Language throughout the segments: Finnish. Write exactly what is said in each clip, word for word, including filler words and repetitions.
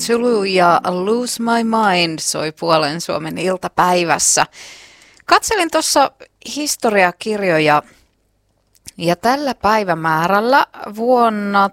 Zulu ja Lose My Mind soi Puolen Suomen iltapäivässä. Katselin tuossa historiakirjoja ja tällä päivämäärällä vuonna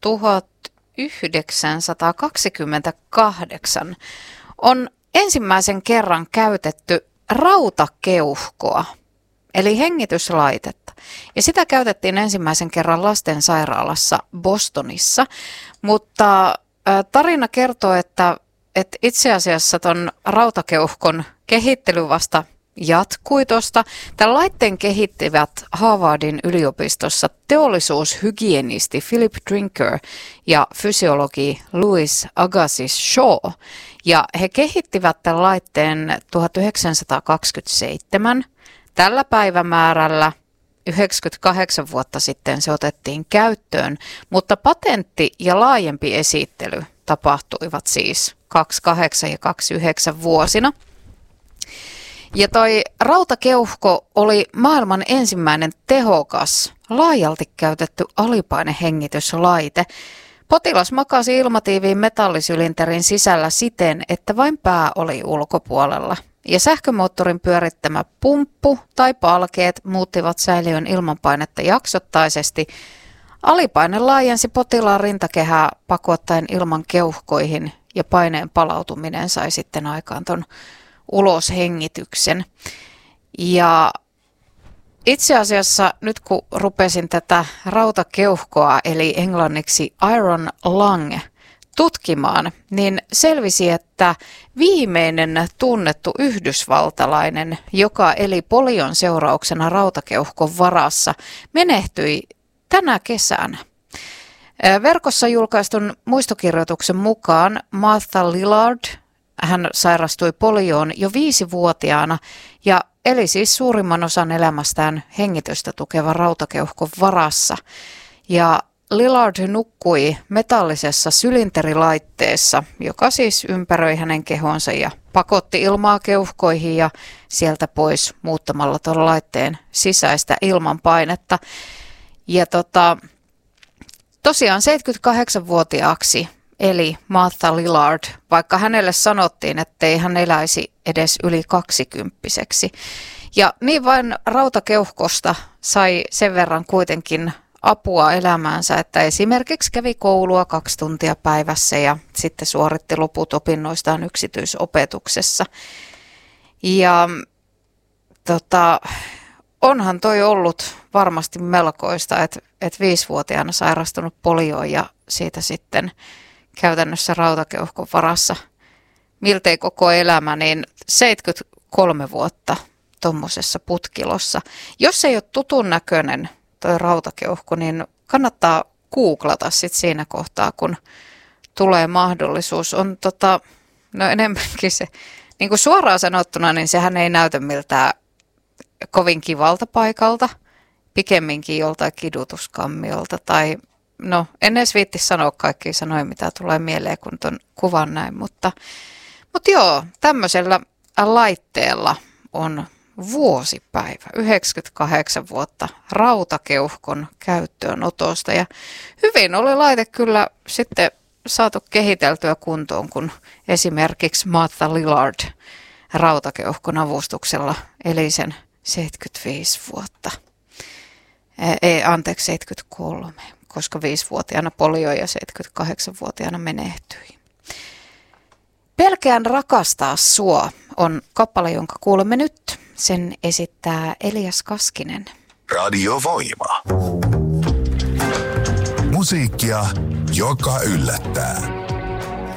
tuhatyhdeksänsataakaksikymmentäkahdeksan on ensimmäisen kerran käytetty rautakeuhkoa, eli hengityslaitetta. Ja sitä käytettiin ensimmäisen kerran lastensairaalassa Bostonissa, mutta tarina kertoo, että, että itse asiassa ton rautakeuhkon kehittely vasta jatkui tuosta. Tämän laitteen kehittivät Harvardin yliopistossa teollisuushygienisti Philip Drinker ja fysiologi Louis Agassiz Shaw. Ja he kehittivät tämän laitteen tuhatyhdeksänsataakaksikymmentäseitsemän. Tällä päivämäärällä yhdeksänkymmentäkahdeksan vuotta sitten se otettiin käyttöön, mutta patentti ja laajempi esittely tapahtuivat siis kaksikymmentäkahdeksan ja kaksikymmentäyhdeksän vuosina. Ja toi rautakeuhko oli maailman ensimmäinen tehokas, laajalti käytetty alipainehengityslaite. Potilas makasi ilmatiiviin metallisylinterin sisällä siten, että vain pää oli ulkopuolella. Ja sähkömoottorin pyörittämä pumppu tai palkeet muuttivat säiliön ilmanpainetta jaksottaisesti. Alipaine laajensi potilaan rintakehää pakottaen ilman keuhkoihin ja paineen palautuminen sai sitten aikaan ton uloshengityksen. Ja itse asiassa nyt kun rupesin tätä rautakeuhkoa eli englanniksi iron lung tutkimaan, niin selvisi, että viimeinen tunnettu yhdysvaltalainen, joka eli polion seurauksena rautakeuhkon varassa, menehtyi tänä kesänä. Verkossa julkaistun muistokirjoituksen mukaan Martha Lillard, hän sairastui polioon jo viisivuotiaana ja eli siis suurimman osan elämästään hengitystä tukevan rautakeuhkon varassa. Ja Lillard nukkui metallisessa sylinterilaitteessa, joka siis ympäröi hänen kehonsa ja pakotti ilmaa keuhkoihin ja sieltä pois muuttamalla tuon laitteen sisäistä ilmanpainetta. Ja tota, tosiaan seitsemänkymmentäkahdeksanvuotiaaksi eli Martha Lillard, vaikka hänelle sanottiin, ettei hän eläisi edes yli kaksikymppiseksi. Ja niin vain rautakeuhkosta sai sen verran kuitenkin apua elämäänsä, että esimerkiksi kävi koulua kaksi tuntia päivässä ja sitten suoritti loput opinnoistaan yksityisopetuksessa. Ja tota, onhan toi ollut varmasti melkoista, että, että viisivuotiaana sairastunut polioon ja siitä sitten käytännössä rautakeuhkon varassa miltei koko elämä, niin seitsemänkymmentäkolme vuotta tuommoisessa putkilossa. Jos ei ole tutun näköinen toi rautakeuhko, niin kannattaa googlata sit siinä kohtaa, kun tulee mahdollisuus. On tota, no enemmänkin se, niin kuin suoraan sanottuna, niin sehän ei näytä miltään kovin kivalta paikalta, pikemminkin joltain kidutuskammiolta tai no en edes viitti sanoa kaikkia sanoja, mitä tulee mieleen, kun ton kuvan näin, mutta, mutta joo, tämmöisellä laitteella on vuosipäivä, yhdeksänkymmentäkahdeksan vuotta rautakeuhkon käyttöönotosta ja hyvin oli laite kyllä sitten saatu kehiteltyä kuntoon, kun esimerkiksi Martha Lillard rautakeuhkon avustuksella eli sen seitsemänkymmentäviisi vuotta, ei anteeksi seitsemänkymmentäkolme, koska viisivuotiaana polio ja seitsemänkymmentäkahdeksanvuotiaana menehtyi. Pelkään rakastaa sua on kappale, jonka kuulemme nyt. Sen esittää Elias Kaskinen. Radio Voima. Musiikkia, joka yllättää.